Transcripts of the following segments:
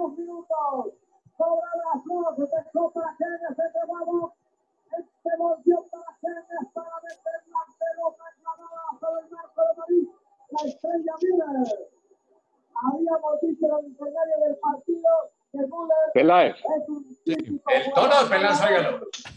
Peláez. El tono de Peláez, óigalo.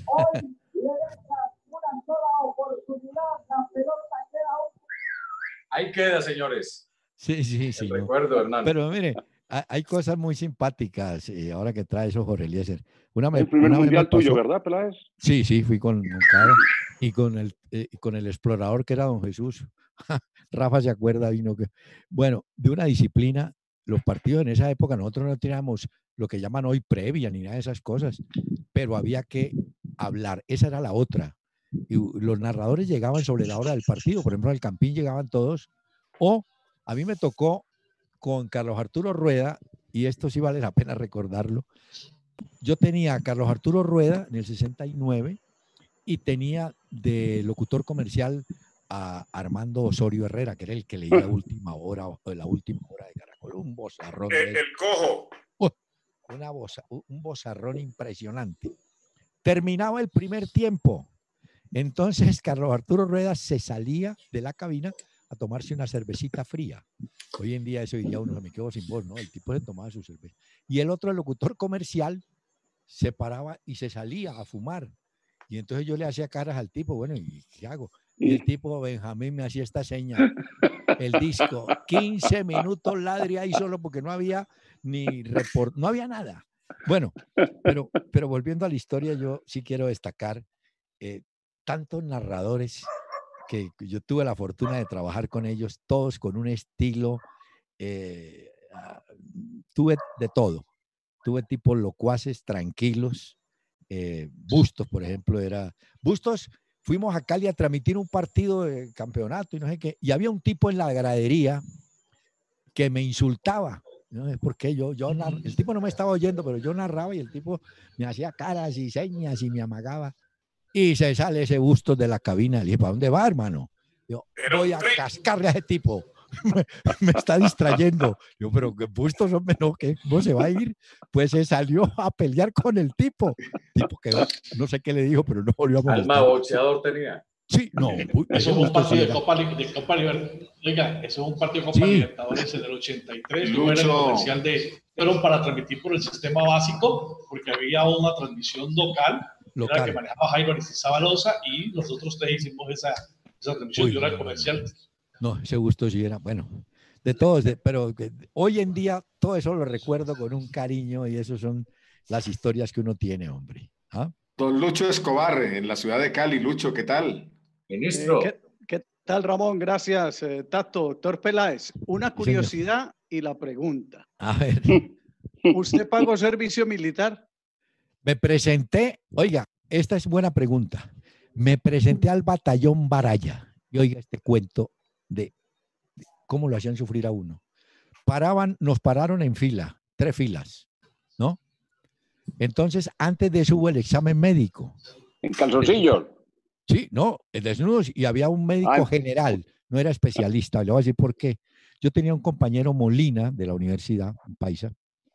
Ahí queda, señores. Sí. El recuerdo, Hernán. Pero mire, hay cosas muy simpáticas ahora que trae eso Jorge Eliezer. El primer mundial tuyo, ¿verdad, Peláez? Sí, fui con Moncada y con el explorador que era don Jesús. Rafa se acuerda, vino que. Bueno, de una disciplina, los partidos en esa época nosotros no teníamos lo que llaman hoy previa ni nada de esas cosas, pero había que hablar, esa era la otra. Y los narradores llegaban sobre la hora del partido, por ejemplo, al Campín llegaban todos, o a mí me tocó con Carlos Arturo Rueda, y esto sí vale la pena recordarlo. Yo tenía a Carlos Arturo Rueda en el 69 y tenía de locutor comercial a Armando Osorio Herrera, que era el que leía Última Hora o la Última Hora de Caracol, un vozarrón. El cojo. Un vozarrón impresionante. Terminaba el primer tiempo. Entonces Carlos Arturo Rueda se salía de la cabina a tomarse una cervecita fría. Hoy en día eso diría uno, me quedo sin voz, ¿no? El tipo se tomaba su cerveza. Y el otro, el locutor comercial, se paraba y se salía a fumar. Y entonces yo le hacía caras al tipo, bueno, ¿y qué hago? Y el tipo, Benjamín, me hacía esta seña. El disco, 15 minutos ladre ahí solo porque no había ni report, no había nada. Bueno, pero volviendo a la historia, yo sí quiero destacar tantos narradores que yo tuve la fortuna de trabajar con ellos, todos con un estilo, tuve de todo. Tuve tipos locuaces, tranquilos. Bustos, por ejemplo, Bustos, fuimos a Cali a transmitir un partido de campeonato y no sé qué, y había un tipo en la gradería que me insultaba. No sé por qué el tipo no me estaba oyendo, pero yo narraba y el tipo me hacía caras y señas y me amagaba. Y se sale ese Bustos de la cabina. Le dije, ¿para dónde va, hermano? Yo, voy a cascarle a ese tipo. me está distrayendo. Yo, pero Bustos, hombre, no, ¿cómo se va a ir? Pues se salió a pelear con el tipo. Tipo que no sé qué le dijo, pero no volvió a molestar. Alma boxeador tenía. Sí, no. Eso es un partido de Copa Libertadores. Oiga, eso es un partido de Copa Libertadores en el 83. Yo era el comercial fueron para transmitir por el sistema básico, porque había una transmisión local. Era que manejaba Jairo Aristizábal Loza y nosotros tres hicimos esa transmisión. Yo era el comercial. No, ese gusto sí era, bueno, de todos, pero hoy en día todo eso lo recuerdo con un cariño y eso son las historias que uno tiene, hombre. ¿Ah? Don Lucho Escobar, en la ciudad de Cali. Lucho, ¿qué tal? Ministro. ¿Qué tal, Ramón? Gracias, Tato. Doctor Peláez, una curiosidad y la pregunta. A ver. ¿Usted pagó servicio militar? Me presenté, oiga, esta es buena pregunta. Me presenté al batallón Baraya y oiga este cuento de cómo lo hacían sufrir a uno. Nos pararon en fila, 3 filas, ¿no? Entonces, antes de eso hubo el examen médico. ¿En calzoncillos? Sí, no, en desnudos, y había un médico general, no era especialista. Le voy a decir por qué. Yo tenía un compañero Molina de la universidad, un paisa,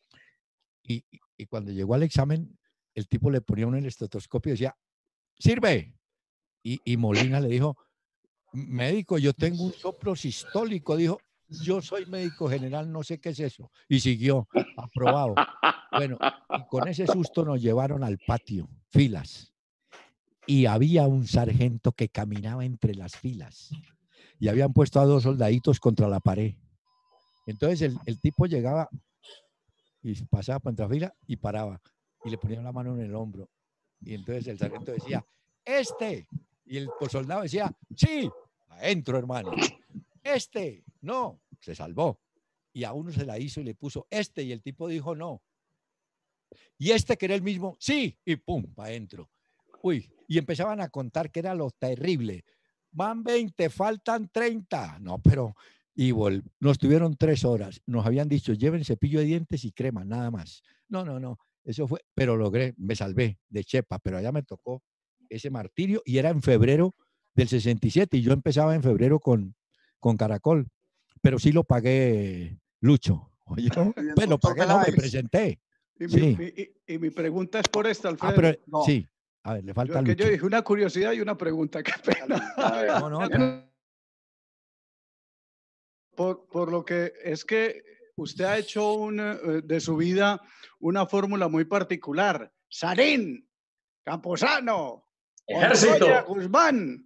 y cuando llegó al examen, el tipo le ponía un estetoscopio y decía, ¡sirve! Y Molina le dijo, médico, yo tengo un soplo sistólico. Dijo, yo soy médico general, no sé qué es eso. Y siguió, aprobado. Bueno, y con ese susto nos llevaron al patio, filas. Y había un sargento que caminaba entre las filas. Y habían puesto a 2 soldaditos contra la pared. Entonces el tipo llegaba y pasaba por entre la fila y paraba. Y le ponía la mano en el hombro. Y entonces el sargento decía, Y el soldado decía, sí, adentro, hermano. No, se salvó. Y a uno se la hizo y le puso y el tipo dijo no. Y que era el mismo, sí, y pum, para adentro. Uy, y empezaban a contar que era lo terrible. Van 20, faltan 30. No, pero, nos tuvieron 3 horas. Nos habían dicho, lleven cepillo de dientes y crema, nada más. No, eso fue, pero logré, me salvé de chepa, pero allá me tocó ese martirio y era en febrero del 67 y yo empezaba en febrero con Caracol, pero sí lo pagué, Lucho, Oye, bueno, ¿para qué no me presenté? Y mi pregunta es por esta, Alfredo. Pero, no. Sí, a ver, le falta Lucho. Yo dije una curiosidad y una pregunta, qué pena. No. Por lo que es que usted ha hecho de su vida una fórmula muy particular. Sarín, Camposano, Ejército, Guzmán.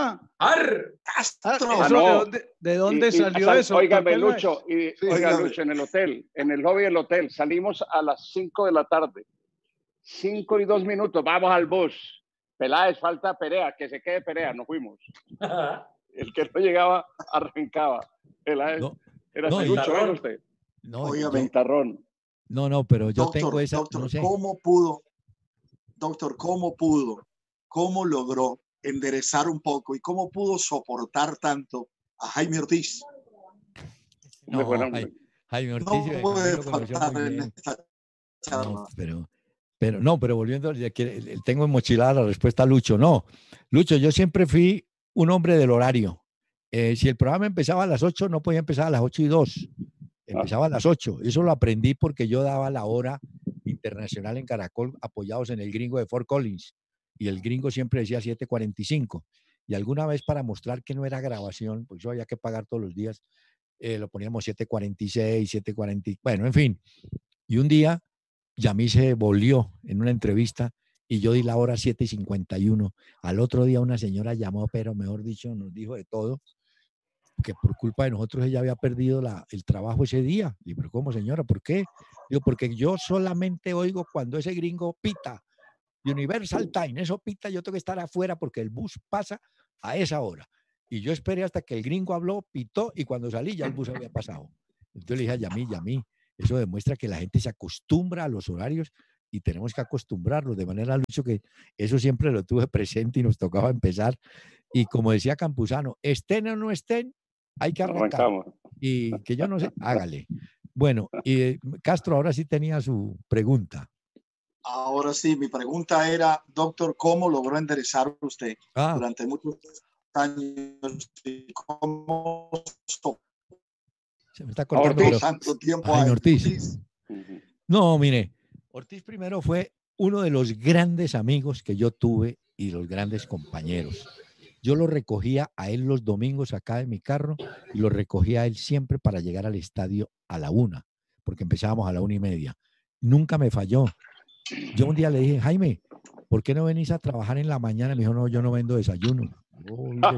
Castro. ¿De dónde salió eso? Óigame, Lucho, Lucho, en el lobby del hotel, salimos a las 5 de la tarde. 5 y 2 minutos, vamos al bus. Peláez, falta Perea, que se quede Perea, nos fuimos. El que no llegaba, arrancaba. Peláez, era Lucho, ¿era usted? No, Tarrón. No, pero yo tengo esa... Doctor, no sé. ¿cómo pudo, cómo logró enderezar un poco y cómo pudo soportar tanto a Jaime Ortiz? No, Jaime Ortiz no puede faltar en esta charla. Pero volviendo, tengo enmochilada la respuesta a Lucho. No, Lucho, yo siempre fui un hombre del horario. Si el programa empezaba a las 8, no podía empezar a las 8:02. Empezaba a las 8. Eso lo aprendí porque yo daba la hora internacional en Caracol apoyados en el gringo de Fort Collins. Y el gringo siempre decía 7:45. Y alguna vez para mostrar que no era grabación, pues yo había que pagar todos los días, lo poníamos 7:46, 7:40. Bueno, en fin. Y un día, Yamí se volvió en una entrevista y yo di la hora 7:51. Al otro día una señora llamó, pero mejor dicho, nos dijo de todo, que por culpa de nosotros ella había perdido el trabajo ese día. Y pero ¿cómo, señora? ¿Por qué? Digo, porque yo solamente oigo cuando ese gringo pita. Universal Time, eso pita, yo tengo que estar afuera porque el bus pasa a esa hora. Y yo esperé hasta que el gringo habló, pitó, y cuando salí ya el bus había pasado. Entonces le dije a Yamí, eso demuestra que la gente se acostumbra a los horarios y tenemos que acostumbrarlos, de manera, Lucho, que eso siempre lo tuve presente y nos tocaba empezar. Y como decía Campuzano, estén o no estén, hay que arrancar. Y que yo no sé, hágale. Bueno, y Castro ahora sí tenía su pregunta. Ahora sí, mi pregunta era, doctor, ¿cómo logró enderezar usted durante muchos años? Y ¿cómo se me está cortando tanto tiempo a Ortiz? No, mire, Ortiz primero fue uno de los grandes amigos que yo tuve y los grandes compañeros. Yo lo recogía a él los domingos acá de mi carro y lo recogía a él siempre para llegar al estadio a la 1, porque empezábamos a la 1:30. Nunca me falló. Yo un día le dije, Jaime, ¿por qué no venís a trabajar en la mañana? Me dijo, no, yo no vendo desayuno. Yo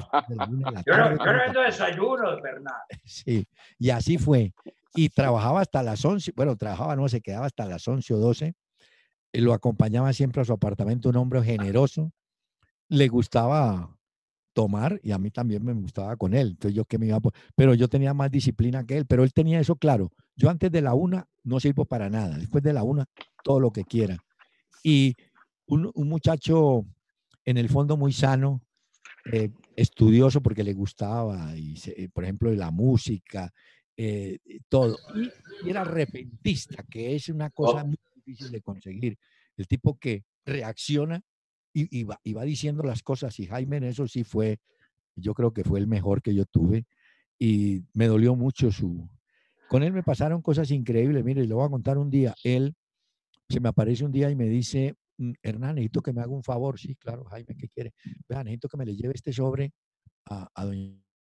no vendo desayunos, Bernard. Sí, y así fue. Y trabajaba hasta las 11, bueno, se quedaba hasta las 11 o 12. Lo acompañaba siempre a su apartamento, un hombre generoso. Le gustaba tomar y a mí también me gustaba con él. Entonces yo que me iba, pero yo tenía más disciplina que él, pero él tenía eso claro. Yo antes de la 1 no sirvo para nada. Después de la 1, todo lo que quiera. Y un muchacho en el fondo muy sano, estudioso porque le gustaba, y por ejemplo, la música, todo. Y era repentista, que es una cosa muy difícil de conseguir. El tipo que reacciona y va diciendo las cosas. Y Jaime en eso sí fue, yo creo que fue el mejor que yo tuve. Y me dolió mucho Con él me pasaron cosas increíbles. Mire, le voy a contar un día. Él se me aparece un día y me dice, Hernán, necesito que me haga un favor. Sí, claro, Jaime, ¿qué quiere? Vea, necesito que me le lleve este sobre a doña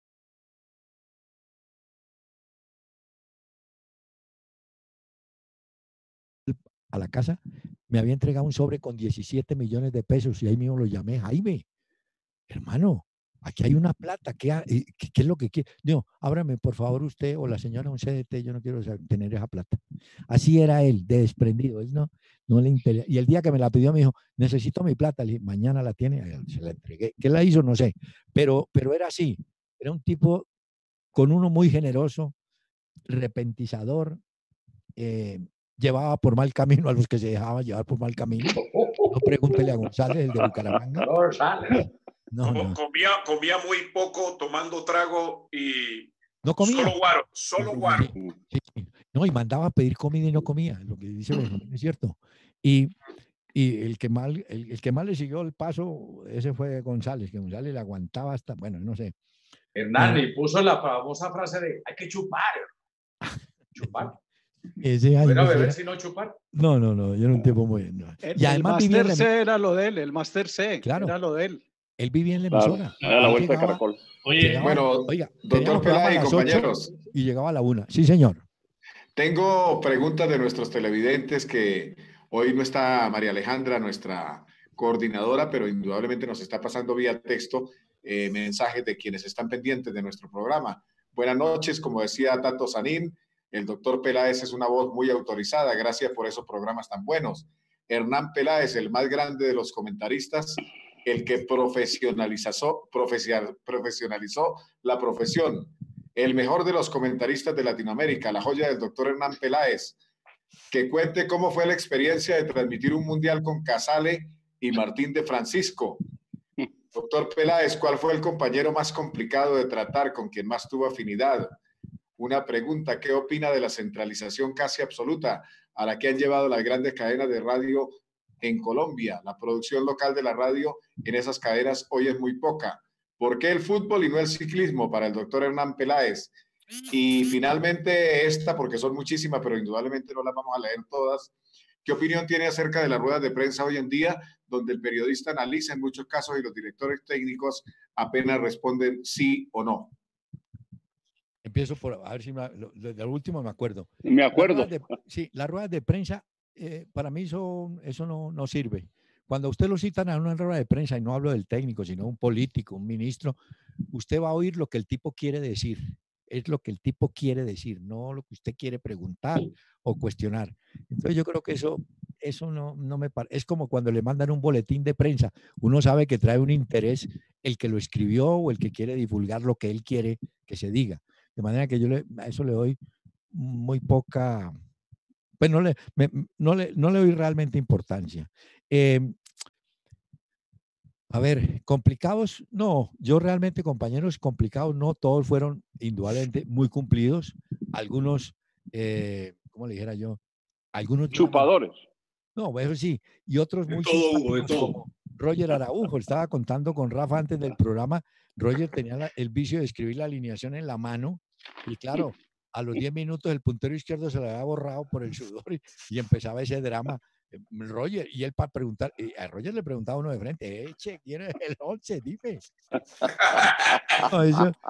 a la casa. Me había entregado un sobre con 17 millones de pesos y ahí mismo lo llamé, Jaime, hermano, aquí hay una plata, ¿qué es lo que quiere? Digo, ábrame por favor usted o la señora un CDT, yo no quiero tener esa plata. Así era él, de desprendido, él no le interesa. Y el día que me la pidió me dijo, necesito mi plata, le dije, mañana la tiene, se la entregué. ¿Qué la hizo? No sé, pero era así, era un tipo con uno muy generoso, repentizador, llevaba por mal camino a los que se dejaban llevar por mal camino. No pregúntele a González, el de Bucaramanga. No. Comía muy poco, tomando trago y no comía. Solo guaro. Sí. No, y mandaba a pedir comida y no comía, lo que dice Benjamín es cierto. Y el que más le siguió el paso, ese fue González, que González le aguantaba hasta, bueno, no sé. Hernán, y puso la famosa frase de, hay que chupar. Chupar. Ese año. Bueno, beber sin no chupar. No, yo era un tipo muy. No. Y además vivía. El Master C era lo de él, el Master C. Claro. Era lo de él. Él vivía en la emisora. A la vuelta de Caracol. Oye, bueno, doctor Peláez y compañeros. Y llegaba a la 1. Sí, señor. Tengo preguntas de nuestros televidentes que hoy no está María Alejandra, nuestra coordinadora, pero indudablemente nos está pasando vía texto mensajes de quienes están pendientes de nuestro programa. Buenas noches, como decía Tato Sanín, el doctor Peláez es una voz muy autorizada, gracias por esos programas tan buenos. Hernán Peláez, el más grande de los comentaristas, el que profesionalizó la profesión, el mejor de los comentaristas de Latinoamérica, la joya del doctor Hernán Peláez, que cuente cómo fue la experiencia de transmitir un mundial con Casale y Martín de Francisco. Doctor Peláez, ¿cuál fue el compañero más complicado de tratar, con quien más tuvo afinidad? Una pregunta, ¿qué opina de la centralización casi absoluta a la que han llevado las grandes cadenas de radio en Colombia? La producción local de la radio en esas cadenas hoy es muy poca. ¿Por qué el fútbol y no el ciclismo para el doctor Hernán Peláez? Y finalmente esta, porque son muchísimas, pero indudablemente no las vamos a leer todas. ¿Qué opinión tiene acerca de las ruedas de prensa hoy en día, donde el periodista analiza en muchos casos y los directores técnicos apenas responden sí o no? Empiezo por, a ver si de lo último me acuerdo. Me acuerdo. Las ruedas de prensa, para mí eso no sirve. Cuando usted lo citan a una rueda de prensa, y no hablo del técnico, sino un político, un ministro, usted va a oír lo que el tipo quiere decir. Es lo que el tipo quiere decir, no lo que usted quiere preguntar o cuestionar. Entonces yo creo que eso no me parece. Es como cuando le mandan un boletín de prensa. Uno sabe que trae un interés el que lo escribió o el que quiere divulgar lo que él quiere que se diga. De manera que a eso le doy muy poca, pues no le doy realmente importancia. A ver, complicados, no, yo realmente compañeros complicados, no, todos fueron indudablemente muy cumplidos, algunos, ¿cómo le dijera yo? Algunos chupadores. No, eso sí, y otros muy simpáticos como Roger Araujo. Estaba contando con Rafa antes del programa. Roger tenía el vicio de escribir la alineación en la mano y claro, a los 10 minutos el puntero izquierdo se le había borrado por el sudor y empezaba ese drama. Roger, y él para preguntar, a Roger le preguntaba uno de frente, che, ¿quién es el 11? Dime. No,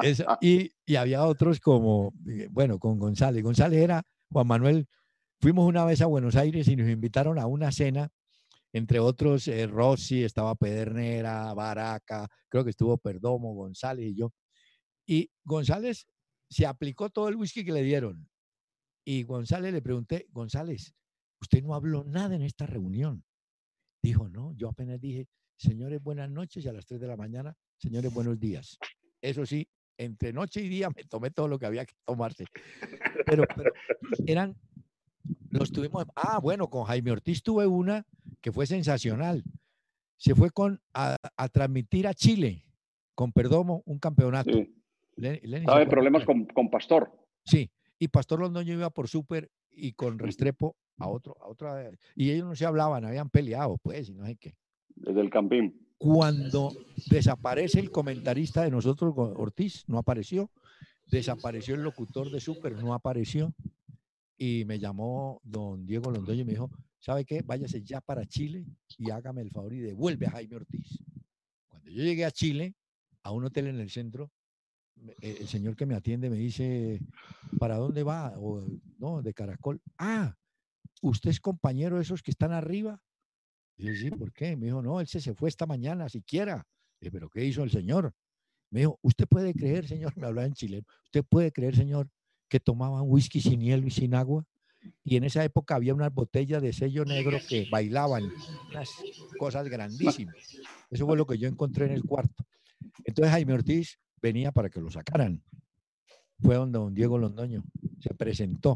y había otros como, bueno, con González. González era Juan Manuel. Fuimos una vez a Buenos Aires y nos invitaron a una cena, entre otros Rossi, estaba Pedernera, Baraca, creo que estuvo Perdomo, González y yo. Y González se aplicó todo el whisky que le dieron. Y González le pregunté, González, usted no habló nada en esta reunión. Dijo, no, yo apenas dije, señores, buenas noches, y a las 3 de la mañana, señores, buenos días. Eso sí, entre noche y día me tomé todo lo que había que tomarse. Pero eran, los tuvimos, bueno, con Jaime Ortiz tuve una que fue sensacional. Se fue a transmitir a Chile, con Perdomo, un campeonato. Sí. Estaba en problemas con Pastor. Sí, y Pastor Londoño iba por Súper y con Restrepo a otra, y ellos no se hablaban, habían peleado, pues, y no sé qué. Desde el Campín. Cuando desaparece el comentarista de nosotros, Ortiz, no apareció. Desapareció el locutor de Súper, no apareció. Y me llamó don Diego Londoño y me dijo, ¿sabe qué? Váyase ya para Chile y hágame el favor y devuelve a Jaime Ortiz. Cuando yo llegué a Chile, a un hotel en el centro, el señor que me atiende me dice, ¿para dónde va? No, de Caracol. ¿Usted es compañero de esos que están arriba? Y yo, sí, ¿por qué? Me dijo, no, él se fue esta mañana siquiera. Y dije, ¿pero qué hizo el señor? Me dijo, ¿usted puede creer, señor? Me hablaba en chileno. ¿Usted puede creer, señor, que tomaban whisky sin hielo y sin agua? Y en esa época había unas botellas de sello negro que bailaban, unas cosas grandísimas. Eso fue lo que yo encontré en el cuarto. Entonces Jaime Ortiz venía para que lo sacaran. Fue donde don Diego Londoño se presentó.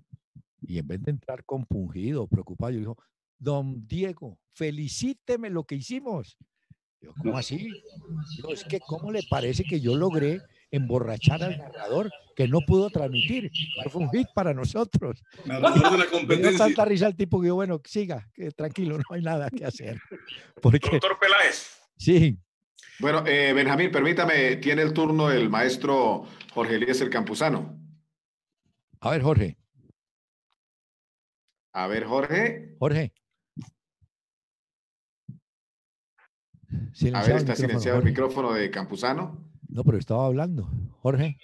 Y en vez de entrar compungido, preocupado, yo dijo, don Diego, felicíteme lo que hicimos. Yo, ¿cómo así? Digo, es que ¿cómo le parece que yo logré emborrachar al narrador que no pudo transmitir? Fue un hit para nosotros. Narrador de la competencia. Me dio tanta risa el tipo que yo, bueno, siga, que tranquilo, no hay nada que hacer. Porque, doctor Peláez. Sí. Bueno, Benjamín, permítame, tiene el turno el maestro Jorge Eliezer Campuzano. A ver, Jorge. A ver, Jorge. Jorge. A ver, está silenciado el micrófono de Campuzano. No, pero estaba hablando. Jorge.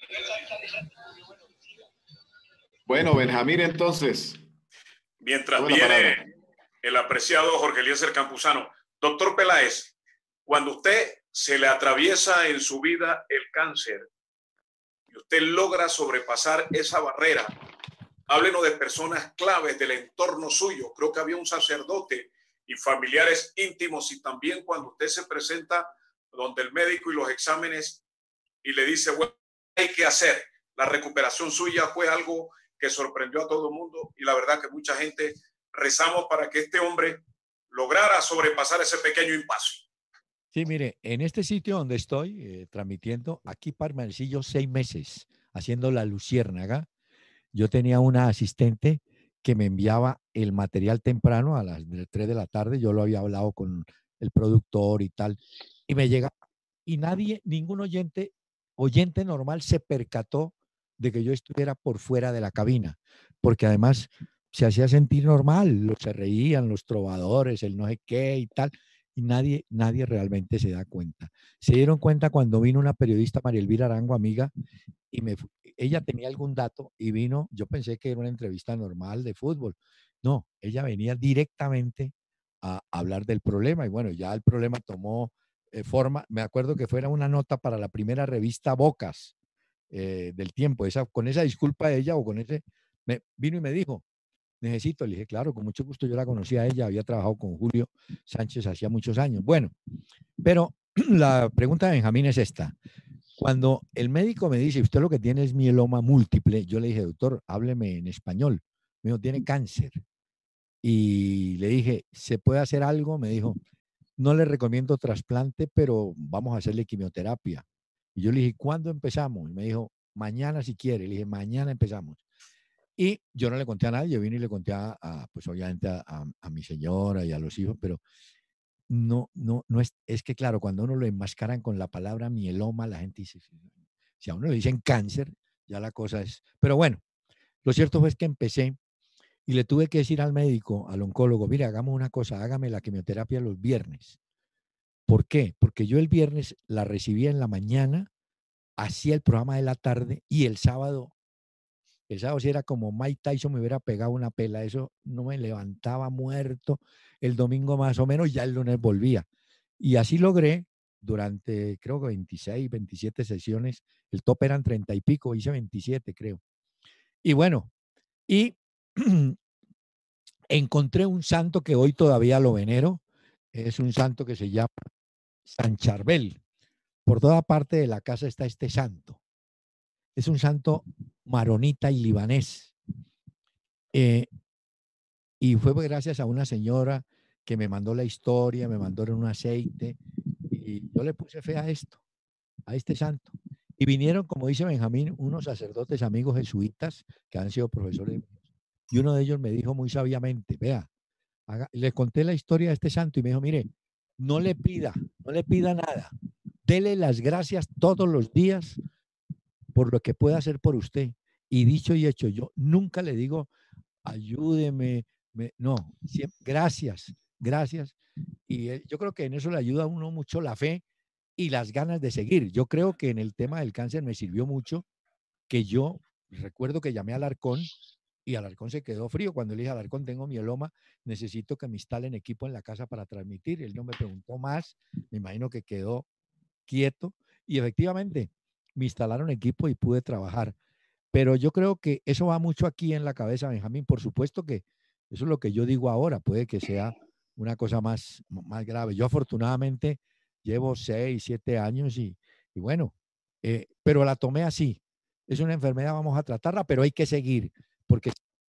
Bueno, Benjamín, entonces. Mientras viene el apreciado Jorge Eliezer Campuzano. Doctor Peláez, cuando usted se le atraviesa en su vida el cáncer y usted logra sobrepasar esa barrera, háblenos de personas claves del entorno suyo. Creo que había un sacerdote y familiares íntimos, y también cuando usted se presenta donde el médico y los exámenes y le dice, bueno, hay que hacer. La recuperación suya fue algo que sorprendió a todo el mundo, y la verdad que mucha gente rezamos para que este hombre lograra sobrepasar ese pequeño impasse. Sí, mire, en este sitio donde estoy transmitiendo, aquí permanecí yo 6 meses haciendo La Luciérnaga. Yo tenía una asistente que me enviaba el material temprano a las 3 de la tarde. Yo lo había hablado con el productor y tal, y me llega, y ningún oyente normal se percató de que yo estuviera por fuera de la cabina, porque además se hacía sentir normal, se reían los trovadores, el no sé qué y tal, y nadie realmente se da cuenta. Se dieron cuenta cuando vino una periodista, María Elvira Arango, amiga, y ella tenía algún dato y vino. Yo pensé que era una entrevista normal de fútbol. No, ella venía directamente a hablar del problema, y bueno, ya el problema tomó forma. Me acuerdo que fuera una nota para la primera revista Bocas del tiempo. Con esa disculpa de ella, o con ese, vino y me dijo, necesito. Le dije, claro, con mucho gusto. Yo la conocía a ella, había trabajado con Julio Sánchez hacía muchos años. Bueno, pero la pregunta de Benjamín es esta. Cuando el médico me dice, usted lo que tiene es mieloma múltiple, yo le dije, doctor, hábleme en español. Me dijo, tiene cáncer. Y le dije, ¿se puede hacer algo? Me dijo, no le recomiendo trasplante, pero vamos a hacerle quimioterapia. Y yo le dije, ¿cuándo empezamos? Y me dijo, mañana si quiere. Le dije, mañana empezamos. Y yo no le conté a nadie, yo vine y le conté pues obviamente a mi señora y a los hijos, pero no es que claro, cuando uno lo enmascaran con la palabra mieloma, la gente dice, si a uno le dicen cáncer, ya la cosa es. Pero bueno, lo cierto fue que empecé y le tuve que decir al médico, al oncólogo, mire, hagamos una cosa, hágame la quimioterapia los viernes. ¿Por qué? Porque yo el viernes la recibía en la mañana, hacía el programa de la tarde, y el sábado si era como Mike Tyson me hubiera pegado una pela, eso no me levantaba muerto. El domingo más o menos, ya el lunes volvía. Y así logré durante, creo que 26, 27 sesiones, el top eran 30 y pico, hice 27 creo. Y bueno, y encontré un santo que hoy todavía lo venero, es un santo que se llama San Charbel. Por toda parte de la casa está este santo. Es un santo maronita y libanés. Y fue gracias a una señora que me mandó la historia, me mandaron un aceite, y yo le puse fe a esto, a este santo. Y vinieron, como dice Benjamín, unos sacerdotes amigos jesuitas que han sido profesores, y uno de ellos me dijo muy sabiamente, vea, le conté la historia de este santo y me dijo, mire, no le pida nada, dele las gracias todos los días por lo que pueda hacer por usted. Y dicho y hecho, yo nunca le digo, ayúdeme, no, siempre, gracias. Y yo creo que en eso le ayuda a uno mucho la fe y las ganas de seguir. Yo creo que en el tema del cáncer me sirvió mucho que yo recuerdo que llamé a Alarcón, y Alarcón se quedó frío cuando le dije, Alarcón, tengo mieloma, necesito que me instalen equipo en la casa para transmitir. Él no me preguntó más, me imagino que quedó quieto, y efectivamente me instalaron equipo y pude trabajar. Pero yo creo que eso va mucho aquí en la cabeza, Benjamín. Por supuesto que eso es lo que yo digo ahora, puede que sea una cosa más grave. Yo afortunadamente llevo 6, 7 años y bueno, pero la tomé así. Es una enfermedad, vamos a tratarla, pero hay que seguir, porque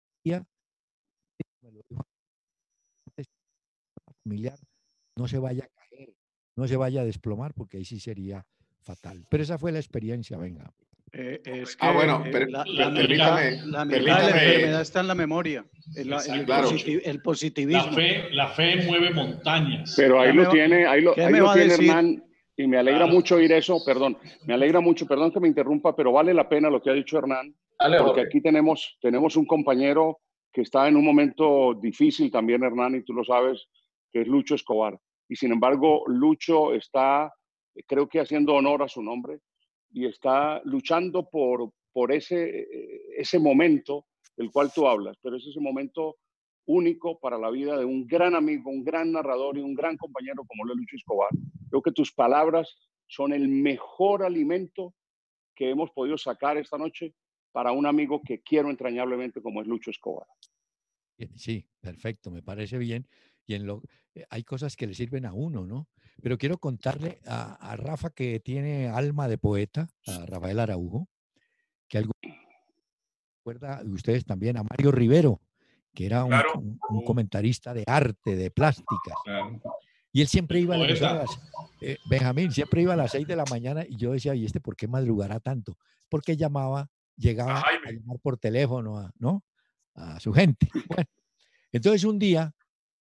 familiar no se vaya a caer, no se vaya a desplomar, porque ahí sí sería fatal. Pero esa fue la experiencia, venga. Es que bueno, la mitad de la enfermedad está en la memoria, el positivismo. La fe mueve montañas. Pero ahí lo tiene Hernán, y me alegra mucho oír eso, perdón que me interrumpa, pero vale la pena lo que ha dicho Hernán, porque aquí tenemos un compañero que está en un momento difícil también, Hernán, y tú lo sabes, que es Lucho Escobar. Y sin embargo, Lucho está, creo que haciendo honor a su nombre, y está luchando por ese momento del cual tú hablas, pero es ese momento único para la vida de un gran amigo, un gran narrador y un gran compañero como lo es Lucho Escobar. Creo que tus palabras son el mejor alimento que hemos podido sacar esta noche para un amigo que quiero entrañablemente como es Lucho Escobar. Sí, perfecto, me parece bien. Y hay cosas que le sirven a uno, ¿no? Pero quiero contarle a Rafa, que tiene alma de poeta, a Rafael Araujo, que algo recuerda ustedes también a Mario Rivero, que era un comentarista de arte, de plásticas. Y él siempre iba a las emisoras, Benjamín, siempre iba a las 6 de la mañana, y yo decía, ¿y este por qué madrugará tanto? Porque llegaba a llamar por teléfono, ¿no? A su gente. Bueno, entonces un día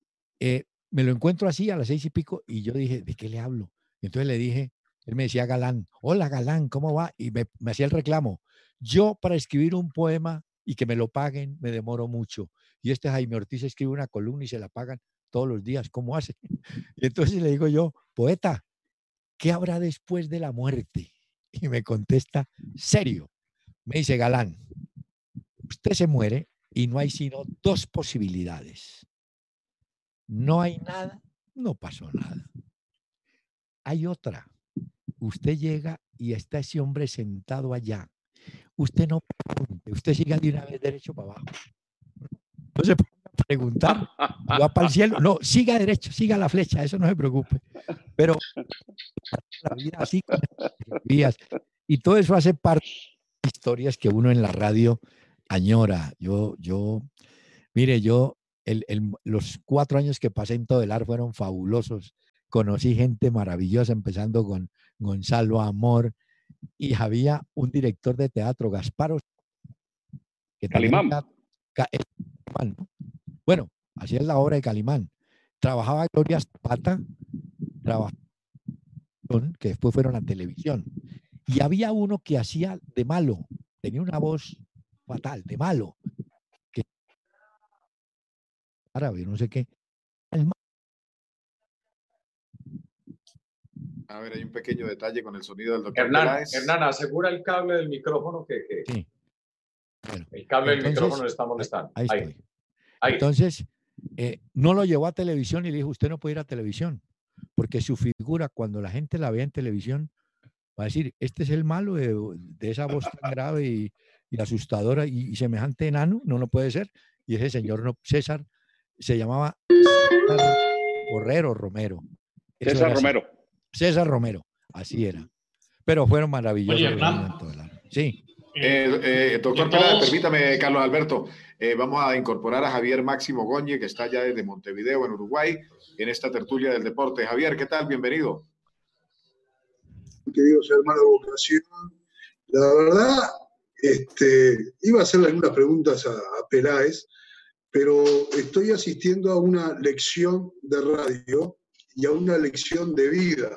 me lo encuentro así a las 6 y pico, y yo dije, ¿de qué le hablo? Y entonces le dije, él me decía Galán, hola Galán, ¿cómo va? Y me hacía el reclamo. Yo, para escribir un poema y que me lo paguen, me demoro mucho. Y este Jaime Ortiz escribe una columna y se la pagan todos los días. ¿Cómo hace? Y entonces le digo yo, poeta, ¿qué habrá después de la muerte? Y me contesta, serio. Me dice, Galán, usted se muere y no hay sino dos posibilidades. No hay nada, no pasó nada. Hay otra. Usted llega y está ese hombre sentado allá. Usted no pregunte, usted siga de una vez derecho para abajo. No se ponga a preguntar, va para el cielo. No, siga derecho, siga la flecha, eso no se preocupe. Pero la vida así, con vías. Y todo eso hace parte de historias que uno en la radio añora. Mire, los 4 años que pasé en Todelar fueron fabulosos. Conocí gente maravillosa, empezando con Gonzalo Amor, y había un director de teatro, Gasparo, que Calimán. Calimán, ¿no? Bueno, hacía la obra de Calimán. Trabajaba Gloria Zapata, que después fueron a televisión. Y había uno que hacía de malo, tenía una voz fatal, de malo, que árabe, no sé qué. A ver, hay un pequeño detalle con el sonido del doctor Hernán, asegura el cable del micrófono Sí. Bueno, el cable del micrófono le está molestando. Ahí estoy. Entonces, no lo llevó a televisión y le dijo, usted no puede ir a televisión, porque su figura, cuando la gente la vea en televisión, va a decir, este es el malo de esa voz tan grave y asustadora y semejante enano, no puede ser. Y ese señor, no, César, se llamaba César Borrero Romero. César Romero. César Romero, así era. Pero fueron maravillosos. Oye, Hernán. Sí. Doctor Peláez, permítame, Carlos Alberto, vamos a incorporar a Javier Máximo Goñi, que está ya desde Montevideo, en Uruguay, en esta tertulia del deporte. Javier, ¿qué tal? Bienvenido. Queridos hermanos de vocación, la verdad, iba a hacerle algunas preguntas a Peláez, pero estoy asistiendo a una lección de radio y a una lección de vida.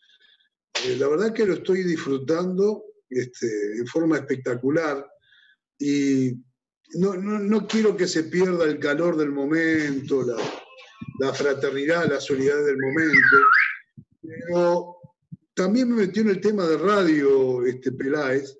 La verdad que lo estoy disfrutando en forma espectacular y no quiero que se pierda el calor del momento, la fraternidad, la solidaridad del momento, pero también me metió en el tema de radio Peláez,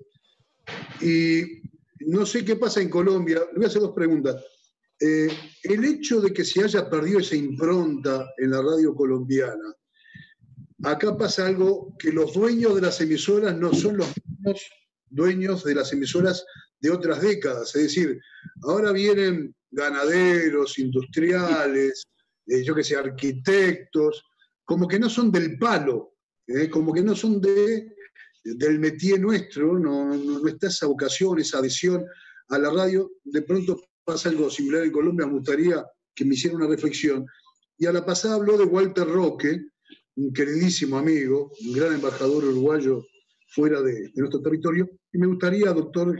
y no sé qué pasa en Colombia. Le voy a hacer 2 preguntas. El hecho de que se haya perdido esa impronta en la radio colombiana, acá pasa algo, que los dueños de las emisoras no son los mismos dueños de las emisoras de otras décadas. Es decir, ahora vienen ganaderos, industriales, yo qué sé, arquitectos, como que no son del palo, como que no son del métier nuestro, no está esa vocación, esa adhesión a la radio. De pronto pasa algo similar en Colombia. Me gustaría que me hiciera una reflexión. Y a la pasada habló de Walter Roque, un queridísimo amigo, un gran embajador uruguayo fuera de nuestro territorio, y me gustaría, doctor,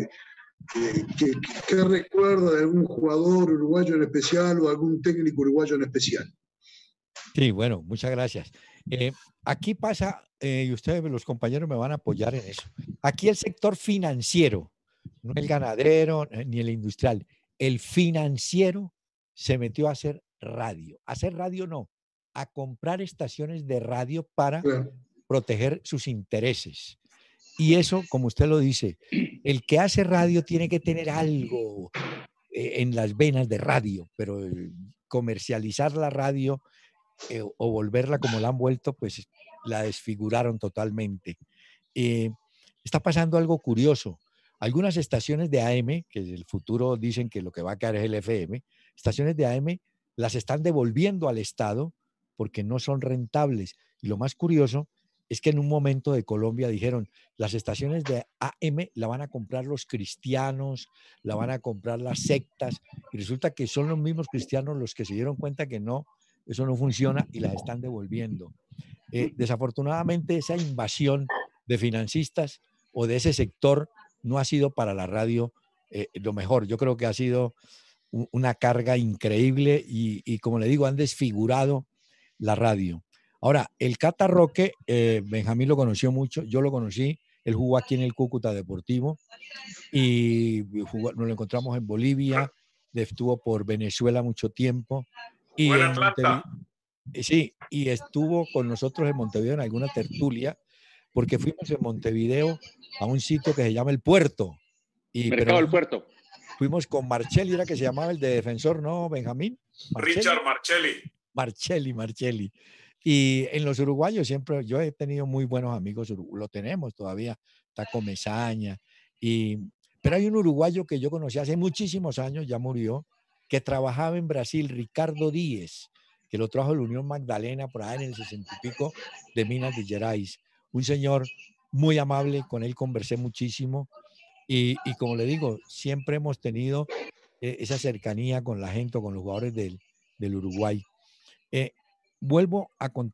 que recuerda de algún jugador uruguayo en especial o algún técnico uruguayo en especial. Sí, bueno, muchas gracias. Aquí pasa, y ustedes, los compañeros, me van a apoyar en eso. Aquí el sector financiero, no el ganadero ni el industrial, el financiero se metió a hacer radio. A hacer radio no, a comprar estaciones de radio para proteger sus intereses. Y eso, como usted lo dice, el que hace radio tiene que tener algo en las venas de radio, pero comercializar la radio o volverla como la han vuelto, pues la desfiguraron totalmente. Está pasando algo curioso. Algunas estaciones de AM, que en el futuro dicen que lo que va a caer es el FM, estaciones de AM las están devolviendo al Estado porque no son rentables. Y lo más curioso es que en un momento de Colombia dijeron, las estaciones de AM la van a comprar los cristianos, la van a comprar las sectas, y resulta que son los mismos cristianos los que se dieron cuenta que no, eso no funciona y las están devolviendo. Desafortunadamente esa invasión de financistas o de ese sector no ha sido para la radio lo mejor. Yo creo que ha sido una carga increíble y como le digo, han desfigurado la radio. Ahora, el Cata Roque, Benjamín lo conoció mucho, yo lo conocí, él jugó aquí en el Cúcuta Deportivo y nos lo encontramos en Bolivia, estuvo por Venezuela mucho tiempo. Y en sí, y estuvo con nosotros en Montevideo en alguna tertulia, porque fuimos en Montevideo a un sitio que se llama El Puerto. Mercado del Puerto. Fuimos con Marcelli, era que se llamaba el de defensor, ¿no, Benjamín? Marcelli. Richard Marcelli. Marcelli. Y en los uruguayos siempre, yo he tenido muy buenos amigos, lo tenemos todavía, está Comesaña. Pero hay un uruguayo que yo conocí hace muchísimos años, ya murió, que trabajaba en Brasil, Ricardo Díez, que lo trajo de la Unión Magdalena por ahí en el 60 y pico de Minas de Gerais. Un señor muy amable, con él conversé muchísimo y como le digo, siempre hemos tenido esa cercanía con la gente, con los jugadores del Uruguay. Vuelvo a contar